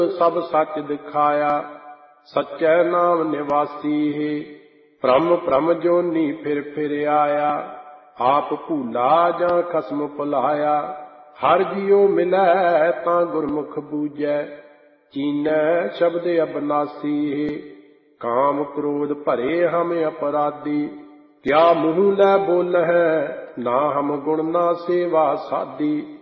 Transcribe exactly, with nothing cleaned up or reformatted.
सब सच दिखाया, सच्चै नाम निवासी है। भ्रम भ्रम जोनी फिर फिर आया, आप भूला जा खसम भुलाया। हर जियो मिलै तां गुरमुख बूझै, चीनै शब्द अबनासी है। काम क्रोध भरे हम अपराधी, क्या मुँह लै बोल है, ना हम गुण ना सेवा साधी।